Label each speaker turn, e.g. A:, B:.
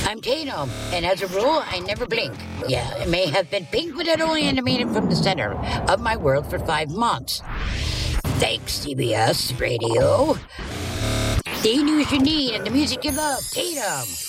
A: I'm Tatum, and as a rule, I never blink. Yeah, it may have been pink, but it only animated from the center of my world for 5 months. Thanks, CBS Radio. The news you need and the music you love, Tatum.